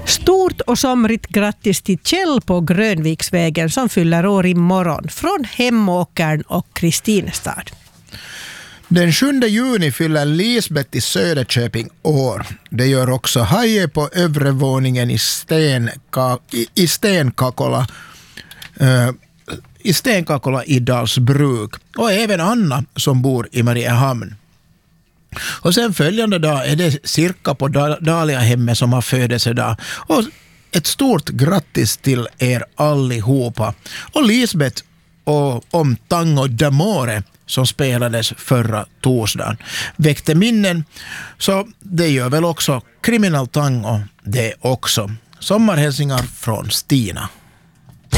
Stort och somrigt grattis till Kjell på Grönviksvägen som fyller år imorgon från Hemåkern och Kristinestad. Den 7 juni fyller Lisbeth i Söderköping år. Det gör också Haje på övre våningen i Stenkakola i Dalsbruk. Och även Anna som bor i Mariehamn. Och sen följande dag är det Cirka på Daliahemmet som har födelsedag. Och ett stort grattis till er allihopa. Och Lisbeth om Tango d'Amore som spelades förra torsdagen väckte minnen, så det gör väl också Criminal Tango det också. Sommarhälsningar från Stina.